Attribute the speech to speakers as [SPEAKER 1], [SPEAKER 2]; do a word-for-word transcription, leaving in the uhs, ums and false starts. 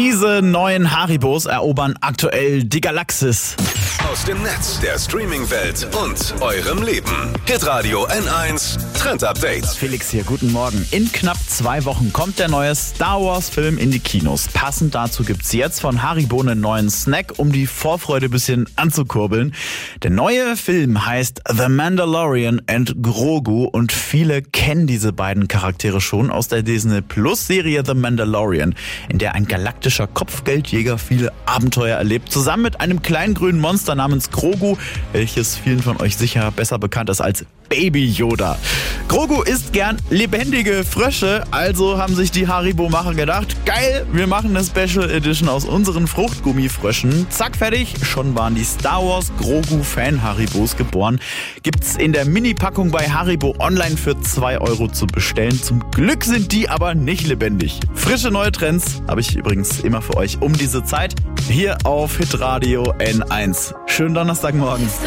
[SPEAKER 1] Diese neuen Haribos erobern aktuell die Galaxis.
[SPEAKER 2] Aus dem Netz, der Streaming-Welt und eurem Leben. Hitradio N eins Trend Update.
[SPEAKER 1] Felix hier, guten Morgen. In knapp zwei Wochen kommt der neue Star Wars-Film in die Kinos. Passend dazu gibt's jetzt von Haribo einen neuen Snack, um die Vorfreude ein bisschen anzukurbeln. Der neue Film heißt The Mandalorian and Grogu und viele kennen diese beiden Charaktere schon aus der Disney Plus Serie The Mandalorian, in der ein galaktischer Kopfgeldjäger viele Abenteuer erlebt, zusammen mit einem kleinen grünen Monster namens Grogu, welches vielen von euch sicher besser bekannt ist als Baby Yoda. Grogu isst gern lebendige Frösche, also haben sich die Haribo-Macher gedacht, geil, wir machen eine Special Edition aus unseren Fruchtgummifröschen. Zack, fertig, schon waren die Star Wars Grogu Fan Haribos geboren. Gibt's in der Mini-Packung bei Haribo online für zwei Euro zu bestellen. Zum Glück sind die aber nicht lebendig. Frische neue Trends habe ich übrigens immer für euch um diese Zeit hier auf Hitradio N eins. Schönen Donnerstagmorgen.